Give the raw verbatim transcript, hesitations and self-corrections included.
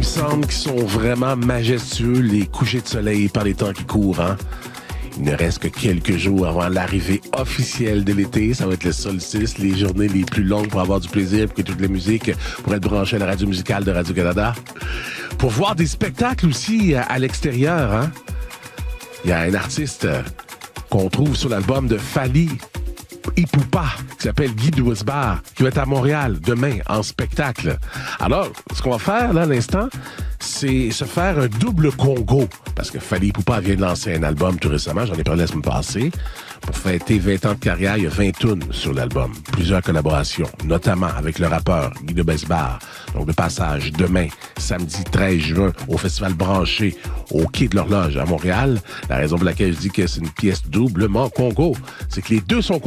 semble qu'ils sont vraiment majestueux, les couchers de soleil par les temps qui courent, hein? Il ne reste que quelques jours avant l'arrivée officielle de l'été. Ça va être le solstice, les journées les plus longues pour avoir du plaisir, pour que toutes les musiques pourraient être branchées à la radio musicale de Radio-Canada. Pour voir des spectacles aussi à, à l'extérieur, hein? Il y a un artiste qu'on trouve sur l'album de Fally Ipupa, qui s'appelle Guy Douesbar, qui va être à Montréal demain en spectacle. Alors, ce qu'on va faire là à l'instant, c'est se faire un double Congo. Parce que Fally Ipupa vient de lancer un album tout récemment, j'en ai parlé la semaine passée. Pour fêter vingt ans de carrière, il y a vingt tunes sur l'album. Plusieurs collaborations, notamment avec le rappeur Guy Douesbar. Donc, de passage demain, samedi treize juin, au Festival Branché, au Quai de l'Horloge à Montréal. La raison pour laquelle je dis que c'est une pièce doublement Congo, c'est que les deux sont